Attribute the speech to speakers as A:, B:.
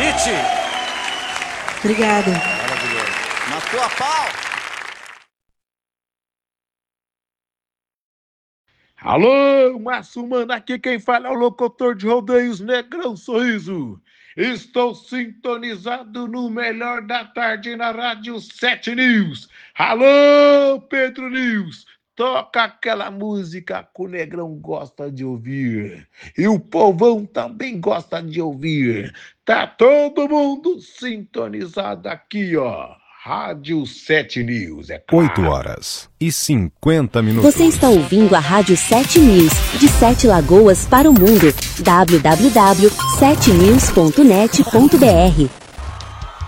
A: Tite.
B: Obrigada.
A: Maravilhoso. Na tua pau.
C: Alô, Massumana, aqui quem fala é o locutor de rodeios Negrão Sorriso. Estou sintonizado no melhor da tarde na Rádio 7 News. Alô, Pedro News, toca aquela música que o Negrão gosta de ouvir. E o povão também gosta de ouvir. Tá todo mundo sintonizado aqui, ó. Rádio 7 News, é claro.
D: 8h50.
E: Você está ouvindo a Rádio 7 News, de 7 Lagoas para o mundo. www.7news.net.br